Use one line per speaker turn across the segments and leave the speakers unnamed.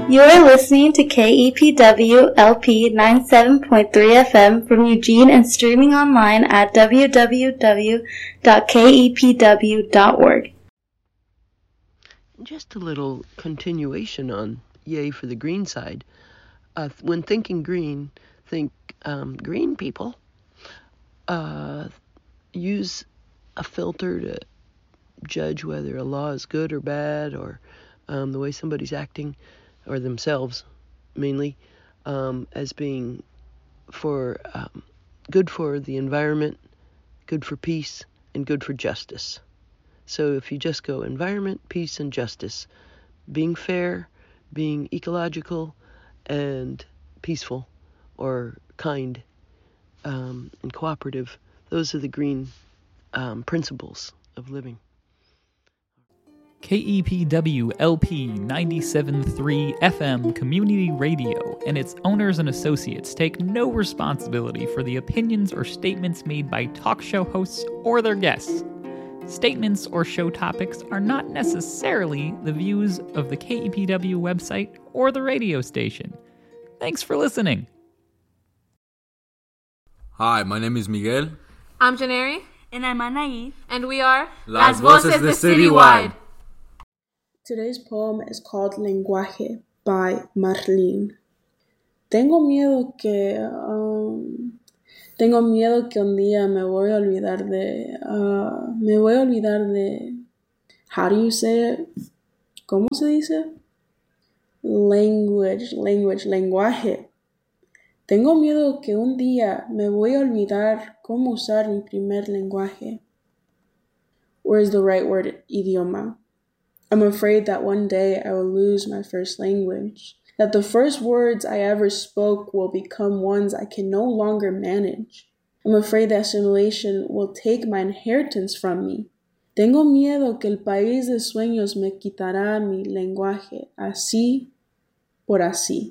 You are listening to KEPW LP 97.3 FM from Eugene and streaming online at www.kepw.org.
Just a little continuation on Yay for the Green side. When thinking green, think green people. Use a filter to judge whether a law is good or bad, or the way somebody's acting, or themselves mainly, as being good for the environment, good for peace, and good for justice. So if you just go environment, peace, and justice, being fair, being ecological, and peaceful, or kind, and cooperative, those are the green principles of living.
KEPW LP 97.3 FM Community Radio and its owners and associates take no responsibility for the opinions or statements made by talk show hosts or their guests. Statements or show topics are not necessarily the views of the KEPW website or the radio station. Thanks for listening.
Hi, my name is Miguel.
I'm Janeri.
And I'm Anaí.
And we are
Las Voces de Citywide.
Today's poem is called Lenguaje by Marlene. Tengo miedo que un día me voy a olvidar de, how do you say it? ¿Cómo se dice? Lenguaje. Tengo miedo que un día me voy a olvidar cómo usar mi primer lenguaje. Or is the right word idioma? I'm afraid that one day I will lose my first language, that the first words I ever spoke will become ones I can no longer manage. I'm afraid that assimilation will take my inheritance from me. Tengo miedo que el país de sueños me quitará mi lenguaje, así por así.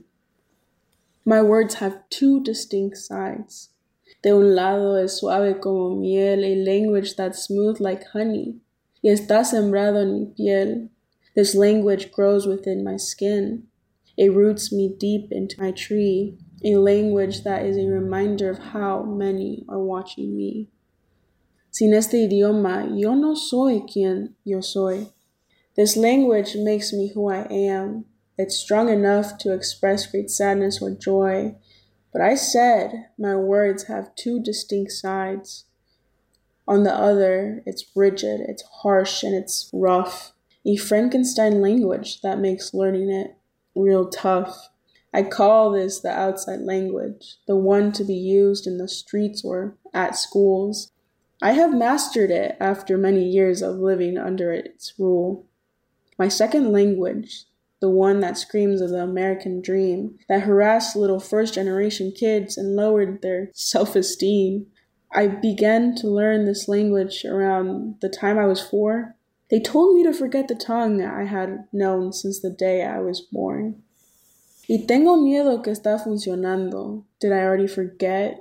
My words have two distinct sides. De un lado es suave como miel, a language that's smooth like honey, y está sembrado en mi piel. This language grows within my skin. It roots me deep into my tree, a language that is a reminder of how many are watching me. Sin este idioma, yo no soy quien yo soy. This language makes me who I am. It's strong enough to express great sadness or joy. But I said my words have two distinct sides. On the other, it's rigid, it's harsh, and it's rough. A Frankenstein language that makes learning it real tough. I call this the outside language, the one to be used in the streets or at schools. I have mastered it after many years of living under its rule. My second language, the one that screams of the American dream, that harassed little first-generation kids and lowered their self-esteem. I began to learn this language around the time I was 4. They told me to forget the tongue I had known since the day I was born. Y tengo miedo que está funcionando. Did I already forget?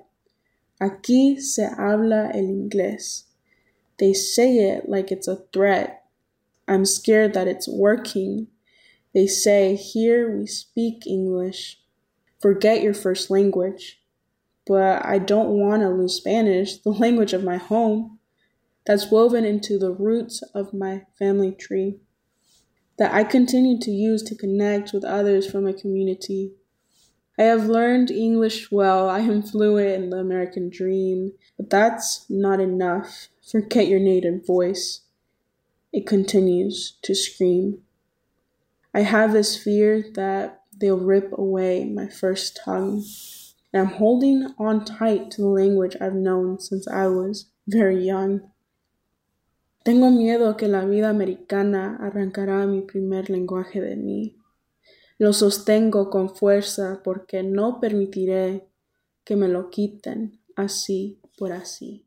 Aquí se habla el inglés. They say it like it's a threat. I'm scared that it's working. They say, here we speak English. Forget your first language. But I don't want to lose Spanish, the language of my home, that's woven into the roots of my family tree, that I continue to use to connect with others from a community. I have learned English well. I am fluent in the American dream, but that's not enough. Forget your native voice. It continues to scream. I have this fear that they'll rip away my first tongue. And I'm holding on tight to the language I've known since I was very young. Tengo miedo que la vida americana arrancará mi primer lenguaje de mí. Lo sostengo con fuerza porque no permitiré que me lo quiten así por así.